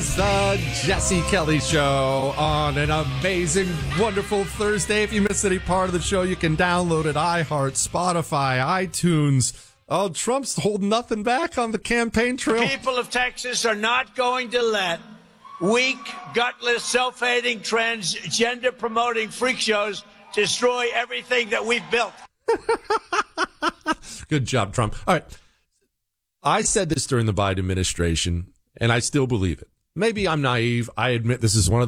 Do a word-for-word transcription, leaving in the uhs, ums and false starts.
is the Jesse Kelly Show on an amazing, wonderful Thursday. If you missed any part of the show, you can download it. iHeart, Spotify, iTunes. Oh, Trump's holding nothing back on the campaign trail. People of Texas are not going to let weak, gutless, self-hating, transgender-promoting freak shows destroy everything that we've built. Good job, Trump. All right. I said this during the Biden administration, and I still believe it. Maybe I'm naive. I admit this is one of